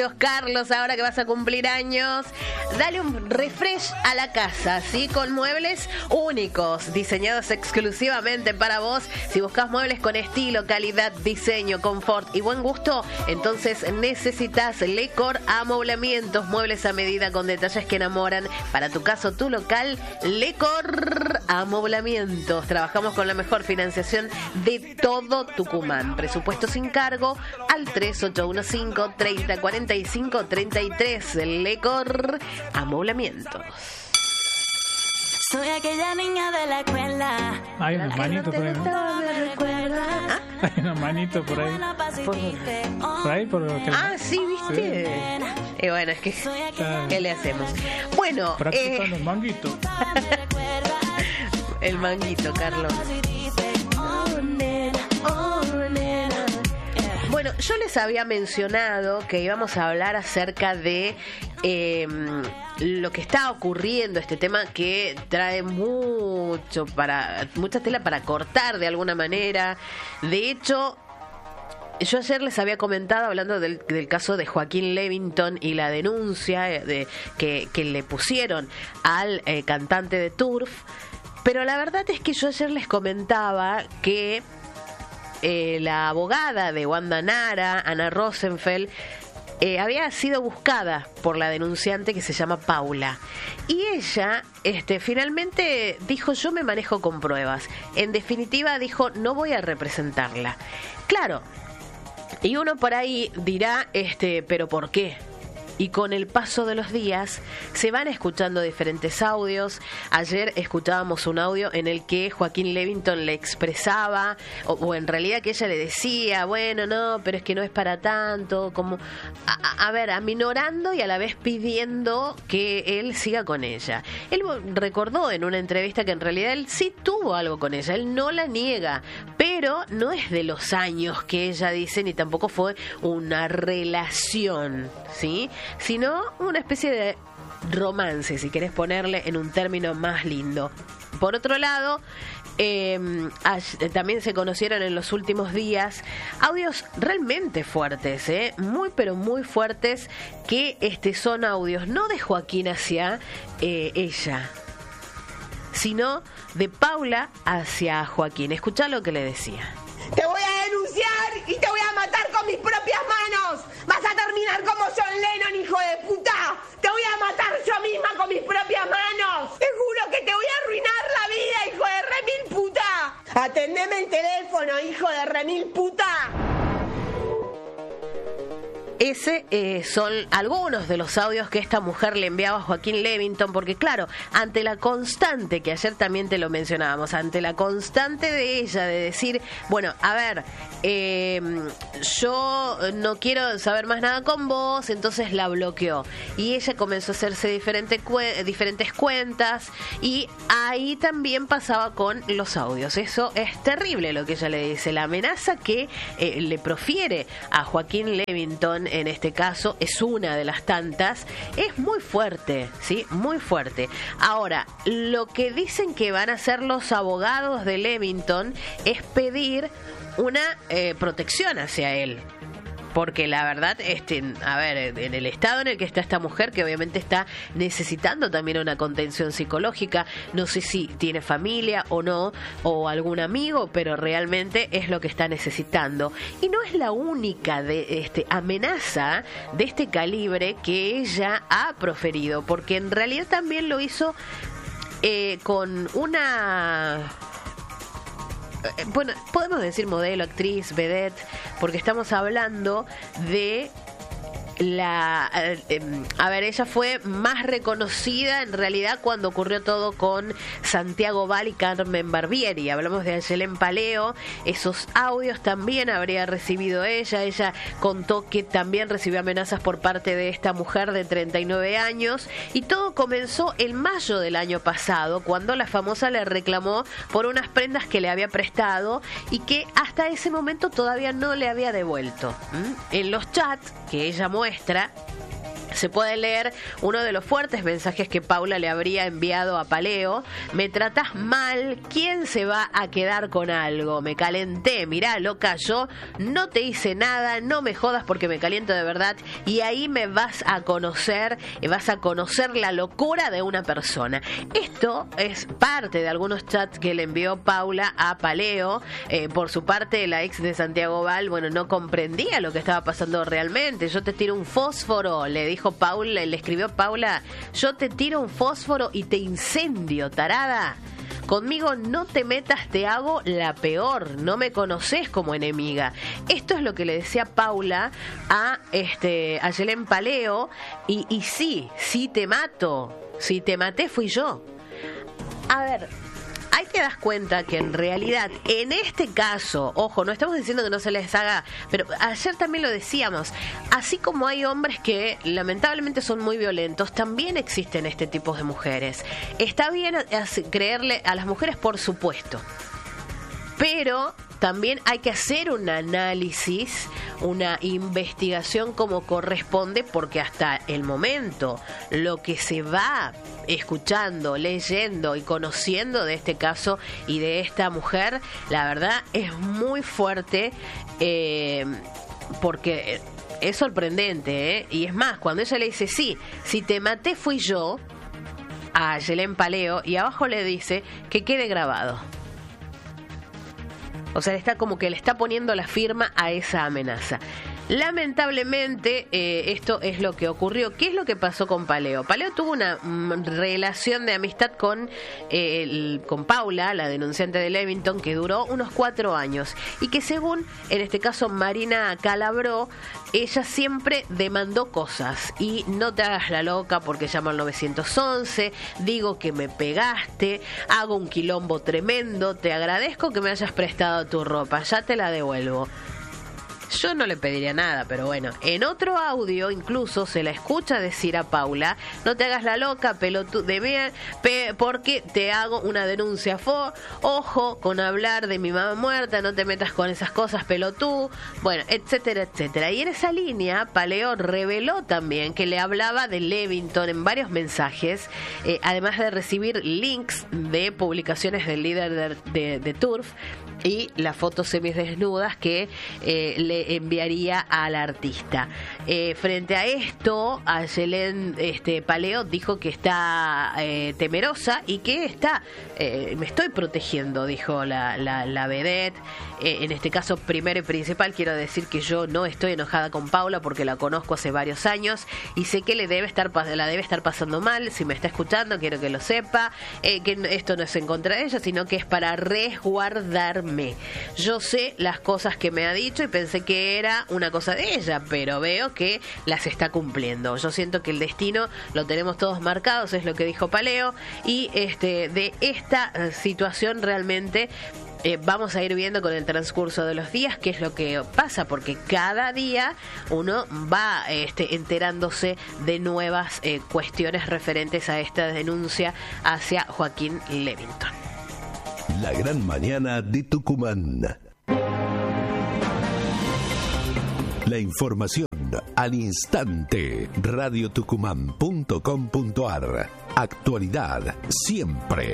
Carlos, ahora que vas a cumplir años, dale un refresh a la casa, ¿sí? Con muebles únicos, diseñados exclusivamente para vos. Si buscas muebles con estilo, calidad, diseño, confort y buen gusto, entonces necesitas Lecor Amoblamientos, muebles a medida con detalles que enamoran. Para tu casa o tu local, Lecor Amoblamientos. Trabajamos con la mejor financiación de todo Tucumán. Presupuesto sin cargo al 3815-3045-33. Lecor Amoblamientos. Soy aquella niña de la escuela. Hay unos manitos por ahí, ¿no? Hay unos manitos por ahí. Por ahí, sí, ¿viste? Y bueno, es que ¿qué le hacemos? Bueno, practicando el manguito. El manguito, Carlos. Bueno, yo les había mencionado que íbamos a hablar acerca de lo que está ocurriendo, este tema que trae mucha tela para cortar de alguna manera. De hecho, yo ayer les había comentado, hablando del caso de Joaquín Levington y la denuncia que le pusieron al cantante de Turf, pero la verdad es que yo ayer les comentaba que la abogada de Wanda Nara, Ana Rosenfeld, había sido buscada por la denunciante que se llama Paula. Y ella finalmente dijo: yo me manejo con pruebas. En definitiva dijo: no voy a representarla. Claro, y uno por ahí dirá, ¿pero por qué? Y con el paso de los días se van escuchando diferentes audios. Ayer escuchábamos un audio en el que Joaquín Levington le expresaba, o en realidad que ella le decía: bueno, no, pero es que no es para tanto, como aminorando y a la vez pidiendo que él siga con ella. Él recordó en una entrevista que en realidad él sí tuvo algo con ella, él no la niega, pero no es de los años que ella dice, ni tampoco fue una relación, ¿sí? Sino una especie de romance, si querés ponerle en un término más lindo. Por otro lado, también se conocieron en los últimos días audios realmente fuertes, muy pero muy fuertes, que son audios no de Joaquín hacia ella, sino de Paula hacia Joaquín. Escuchá lo que le decía. Te voy a denunciar y te voy a matar con mis propias manos. Vas a terminar como John Lennon, hijo de puta. Te voy a matar yo misma con mis propias manos. Te juro que te voy a arruinar la vida, hijo de remil puta. Atendeme el teléfono, hijo de remil puta. Ese son algunos de los audios que esta mujer le enviaba a Joaquín Levington, porque claro, ante la constante, que ayer también te lo mencionábamos, ante la constante de ella de decir, bueno, a ver, yo no quiero saber más nada con vos, entonces la bloqueó. Y ella comenzó a hacerse diferentes cuentas, y ahí también pasaba con los audios. Eso es terrible lo que ella le dice. La amenaza que le profiere a Joaquín Levington en este caso es una de las tantas, es muy fuerte, ¿sí? Muy fuerte. Ahora, lo que dicen que van a hacer los abogados de Levington es pedir una protección hacia él. Porque la verdad, a ver, en el estado en el que está esta mujer, que obviamente está necesitando también una contención psicológica, no sé si tiene familia o no, o algún amigo, pero realmente es lo que está necesitando. Y no es la única amenaza de este calibre que ella ha proferido, porque en realidad también lo hizo con una... Bueno, podemos decir modelo, actriz, vedette, porque estamos hablando de ella fue más reconocida en realidad cuando ocurrió todo con Santiago Val y Carmen Barbieri. Hablamos de Ayelen Paleo. Esos audios también habría recibido ella. Ella contó que también recibió amenazas por parte de esta mujer de 39 años. Y todo comenzó en mayo del año pasado, cuando la famosa le reclamó por unas prendas que le había prestado y que hasta ese momento todavía no le había devuelto. En los chats que ella muestra, se puede leer uno de los fuertes mensajes que Paula le habría enviado a Paleo. Me tratás mal, ¿quién se va a quedar con algo? Me calenté, mirá, loca, yo no te hice nada, no me jodas porque me caliento de verdad, y ahí me vas a conocer la locura de una persona. Esto es parte de algunos chats que le envió Paula a Paleo. Por su parte, la ex de Santiago Val, bueno, no comprendía lo que estaba pasando realmente. Yo te tiro un fósforo, le dijo Paula, le escribió Paula, yo te tiro un fósforo y te incendio, tarada. Conmigo no te metas, te hago la peor, no me conoces como enemiga. Esto es lo que le decía Paula a Yelén Paleo, y sí te mato, si te maté fui yo. A ver, ahí te das cuenta que en realidad, en este caso, ojo, no estamos diciendo que no se les haga, pero ayer también lo decíamos, así como hay hombres que lamentablemente son muy violentos, también existen este tipo de mujeres. Está bien creerle a las mujeres, por supuesto, pero también hay que hacer un análisis, una investigación como corresponde, porque hasta el momento lo que se va escuchando, leyendo y conociendo de este caso y de esta mujer, la verdad es muy fuerte, porque es sorprendente, y es más, cuando ella le dice, sí, si te maté fui yo, a Yelén Paleo, y abajo le dice que quede grabado. O sea, está como que le está poniendo la firma a esa amenaza. Lamentablemente, esto es lo que ocurrió. ¿Qué es lo que pasó con Paleo? Paleo tuvo una relación de amistad con Paula, la denunciante de Levington, que duró unos 4 años. Y que según, en este caso, Marina Calabró, ella siempre demandó cosas. Y no te hagas la loca porque llamo al 911, digo que me pegaste, hago un quilombo tremendo, te agradezco que me hayas prestado tu ropa, ya te la devuelvo. Yo no le pediría nada, pero bueno, en otro audio incluso se la escucha decir a Paula, no te hagas la loca, porque te hago una denuncia. Ojo con hablar de mi mamá muerta, no te metas con esas cosas, pelotú, bueno, etcétera, etcétera. Y en esa línea, Paleo reveló también que le hablaba de Levington en varios mensajes, además de recibir links de publicaciones del líder de Turf y las fotos semidesnudas que le enviaría al artista. Frente a esto, a Yelén Paleo dijo que está temerosa y que me estoy protegiendo, dijo la vedette. En este caso, primero y principal, quiero decir que yo no estoy enojada con Paula porque la conozco hace varios años y sé que la debe estar pasando mal. Si me está escuchando, quiero que lo sepa, que esto no es en contra de ella, sino que es para resguardarme. Yo sé las cosas que me ha dicho y pensé que era una cosa de ella, pero veo que las está cumpliendo. Yo siento que el destino lo tenemos todos marcados, es lo que dijo Paleo, y de esta situación realmente vamos a ir viendo con el transcurso de los días qué es lo que pasa, porque cada día uno va enterándose de nuevas cuestiones referentes a esta denuncia hacia Joaquín Levington. La gran mañana de Tucumán. La información al instante. radiotucumán.com.ar. Actualidad siempre.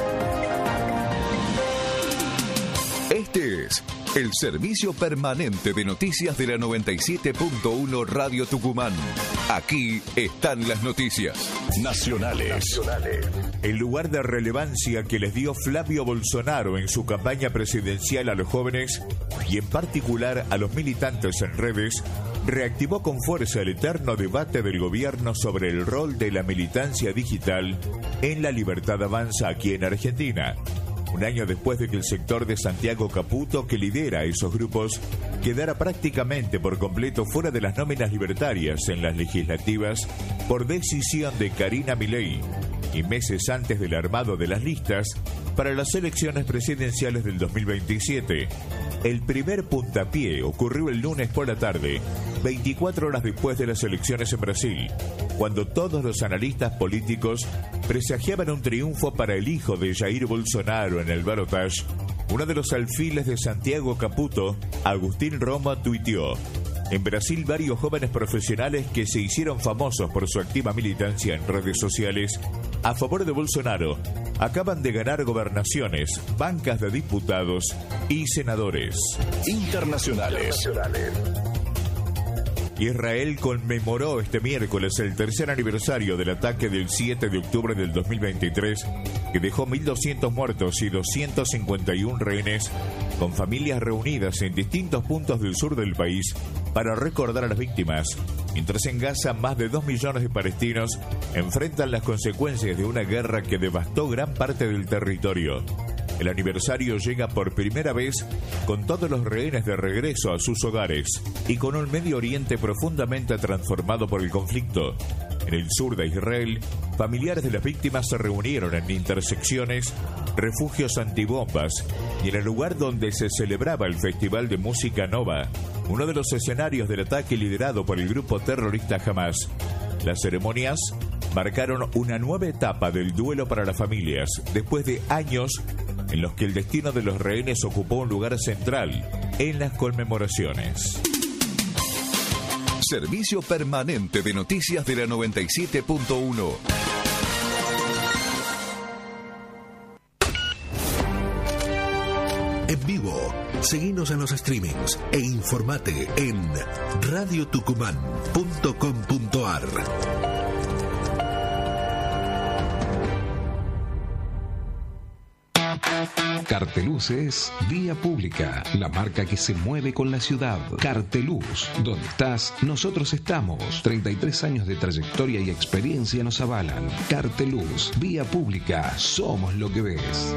Este es el servicio permanente de noticias de la 97.1 Radio Tucumán. Aquí están las noticias nacionales. El lugar de relevancia que les dio Flavio Bolsonaro en su campaña presidencial a los jóvenes y en particular a los militantes en redes, reactivó con fuerza el eterno debate del gobierno sobre el rol de la militancia digital en La Libertad Avanza aquí en Argentina. Un año después de que el sector de Santiago Caputo, que lidera esos grupos, quedara prácticamente por completo fuera de las nóminas libertarias en las legislativas por decisión de Karina Milei, y meses antes del armado de las listas para las elecciones presidenciales del 2027. El primer puntapié ocurrió el lunes por la tarde, 24 horas después de las elecciones en Brasil, cuando todos los analistas políticos presagiaban un triunfo para el hijo de Jair Bolsonaro en el balotaje. Uno de los alfiles de Santiago Caputo, Agustín Roma, tuiteó: En Brasil, varios jóvenes profesionales que se hicieron famosos por su activa militancia en redes sociales a favor de Bolsonaro acaban de ganar gobernaciones, bancas de diputados y senadores. Internacionales. Israel conmemoró este miércoles el tercer aniversario del ataque del 7 de octubre del 2023, que dejó 1.200 muertos y 251 rehenes, con familias reunidas en distintos puntos del sur del país para recordar a las víctimas, mientras en Gaza más de 2 millones de palestinos enfrentan las consecuencias de una guerra que devastó gran parte del territorio. El aniversario llega por primera vez con todos los rehenes de regreso a sus hogares y con un Medio Oriente profundamente transformado por el conflicto. En el sur de Israel, familiares de las víctimas se reunieron en intersecciones, refugios antibombas y en el lugar donde se celebraba el Festival de Música Nova, uno de los escenarios del ataque liderado por el grupo terrorista Hamas. Las ceremonias marcaron una nueva etapa del duelo para las familias, después de años en los que el destino de los rehenes ocupó un lugar central en las conmemoraciones. Servicio permanente de noticias de la 97.1. En vivo, seguinos en los streamings e informate en radiotucumán.com.ar. Carteluz es Vía Pública, la marca que se mueve con la ciudad. Carteluz, donde estás, nosotros estamos. 33 años de trayectoria y experiencia nos avalan. Carteluz, Vía Pública, somos lo que ves.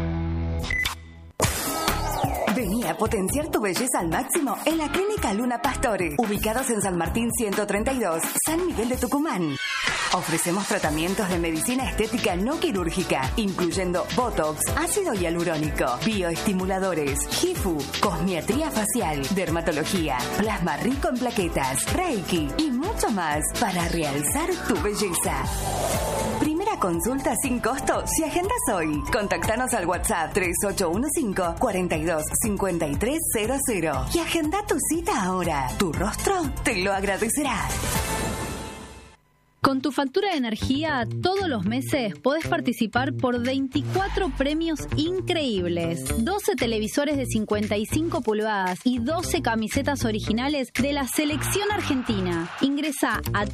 Vení a potenciar tu belleza al máximo en la Clínica Luna Pastore, ubicados en San Martín 132, San Miguel de Tucumán. Ofrecemos tratamientos de medicina estética no quirúrgica, incluyendo Botox, ácido hialurónico, bioestimuladores, HIFU, cosmiatría facial, dermatología, plasma rico en plaquetas, Reiki y mucho más para realzar tu belleza. Primera consulta sin costo si agendas hoy. Contactanos al WhatsApp 3815-425300 y agenda tu cita ahora. Tu rostro te lo agradecerá. Con tu factura de energía, todos los meses podés participar por 24 premios increíbles. 12 televisores de 55 pulgadas y 12 camisetas originales de la selección argentina. Ingresá a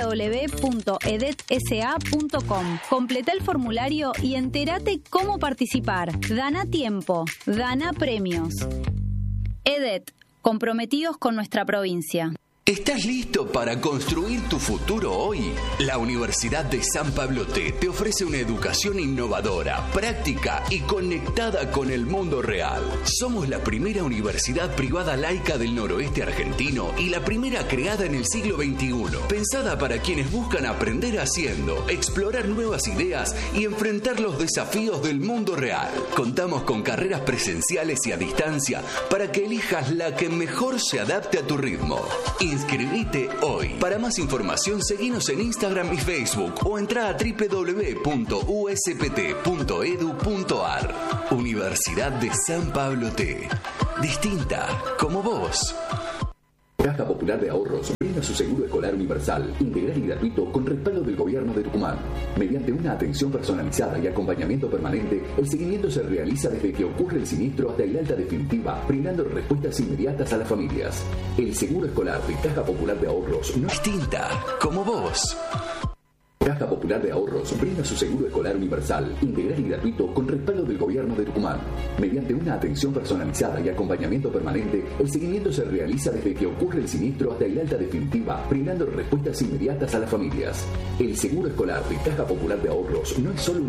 www.edetsa.com. Completá el formulario y entérate cómo participar. Gana tiempo, gana premios. EDET, comprometidos con nuestra provincia. ¿Estás listo para construir tu futuro hoy? La Universidad de San Pablote te ofrece una educación innovadora, práctica y conectada con el mundo real. Somos la primera universidad privada laica del noroeste argentino y la primera creada en el siglo XXI, pensada para quienes buscan aprender haciendo, explorar nuevas ideas y enfrentar los desafíos del mundo real. Contamos con carreras presenciales y a distancia para que elijas la que mejor se adapte a tu ritmo. Inscribite hoy. Para más información, seguinos en Instagram y Facebook o entra a www.uspt.edu.ar. Universidad de San Pablote. Distinta como vos. Caja Popular de Ahorros brinda su seguro escolar universal, integral y gratuito con respaldo del Gobierno de Tucumán. Mediante una atención personalizada y acompañamiento permanente, el seguimiento se realiza desde que ocurre el siniestro hasta el alta definitiva, brindando respuestas inmediatas a las familias. El seguro escolar de Caja Popular de Ahorros no es distinta como vos. Caja Popular de Ahorros brinda su seguro escolar universal, integral y gratuito con respaldo del Gobierno de Tucumán. Mediante una atención personalizada y acompañamiento permanente, el seguimiento se realiza desde que ocurre el siniestro hasta el alta definitiva, brindando respuestas inmediatas a las familias. El seguro escolar de Caja Popular de Ahorros no es solo